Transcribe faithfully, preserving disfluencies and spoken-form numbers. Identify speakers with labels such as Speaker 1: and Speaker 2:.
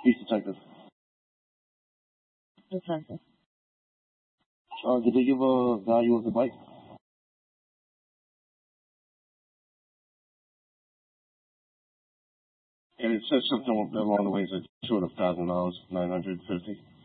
Speaker 1: Police detective.
Speaker 2: Detective.
Speaker 1: Uh, did they give a value of the bike? And it says something along the ways of two hundred thousand dollars, nine hundred fifty.